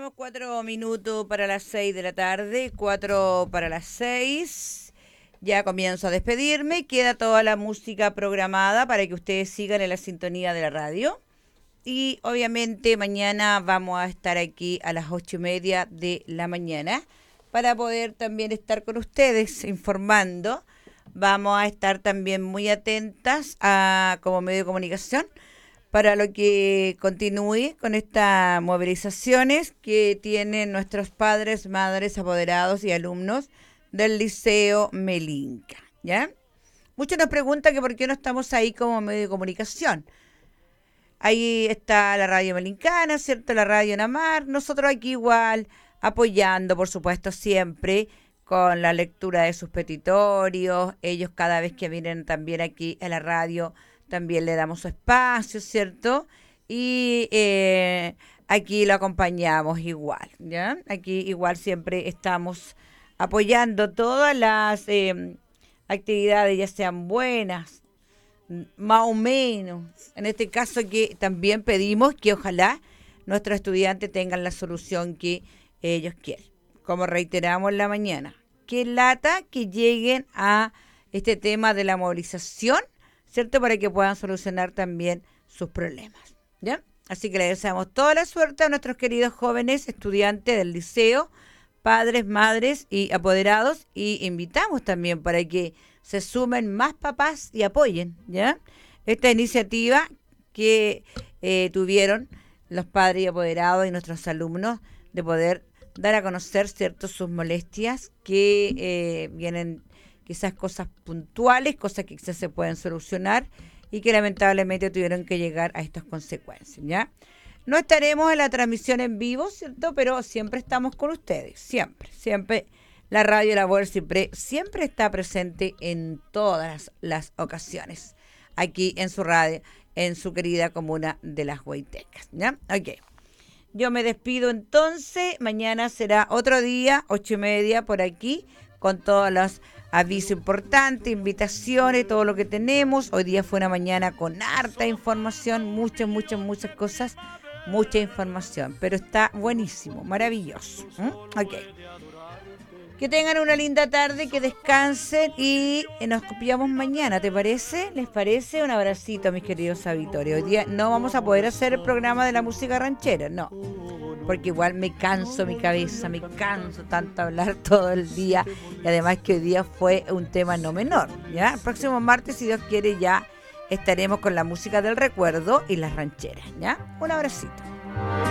tenemos 4 minutos para las 6 de la tarde, 4 para las 6. Ya comienzo a despedirme. Queda toda la música programada para que ustedes sigan en la sintonía de la radio. Y obviamente mañana vamos a estar aquí a las 8:30 de la mañana para poder también estar con ustedes informando. Vamos a estar también muy atentas como medio de comunicación para lo que continúe con estas movilizaciones que tienen nuestros padres, madres, apoderados y alumnos del Liceo Melinca, ¿ya? Muchos nos preguntan que por qué no estamos ahí como medio de comunicación. Ahí está la radio melincana, ¿cierto? La radio Namar. Nosotros aquí igual apoyando, por supuesto, siempre con la lectura de sus petitorios. Ellos cada vez que vienen también aquí a la radio también le damos su espacio, ¿cierto? Y aquí lo acompañamos igual, ¿ya? Aquí igual siempre estamos apoyando todas las actividades, ya sean buenas, más o menos. En este caso que también pedimos que ojalá nuestros estudiantes tengan la solución que ellos quieren. Como reiteramos en la mañana, qué lata que lleguen a este tema de la movilización, ¿cierto? Para que puedan solucionar también sus problemas, ¿ya? Así que le deseamos toda la suerte a nuestros queridos jóvenes estudiantes del liceo, padres, madres y apoderados, y invitamos también para que se sumen más papás y apoyen, ¿ya? Esta iniciativa que tuvieron los padres y apoderados y nuestros alumnos de poder dar a conocer, ¿cierto?, sus molestias que vienen quizás cosas puntuales, cosas que quizás se pueden solucionar y que lamentablemente tuvieron que llegar a estas consecuencias, ¿ya? No estaremos en la transmisión en vivo, ¿cierto? Pero siempre estamos con ustedes, siempre. La radio La Voz siempre está presente en todas las ocasiones, aquí en su radio, en su querida comuna de Las Huaytecas, ¿ya? Ok. Yo me despido entonces, mañana será otro día, 8:30 por aquí, con todos los avisos importantes, invitaciones, todo lo que tenemos. Hoy día fue una mañana con harta información, muchas cosas, mucha información, pero está buenísimo, maravilloso. Ok. Que tengan una linda tarde, que descansen y nos copiamos mañana, ¿te parece? ¿Les parece? Un abracito, mis queridos auditores. Hoy día no vamos a poder hacer el programa de la música ranchera, no, porque igual me canso mi cabeza, me canso tanto hablar todo el día, y además que hoy día fue un tema no menor, ¿ya? El próximo martes, si Dios quiere, ya estaremos con la música del recuerdo y las rancheras, ¿ya? Un abracito.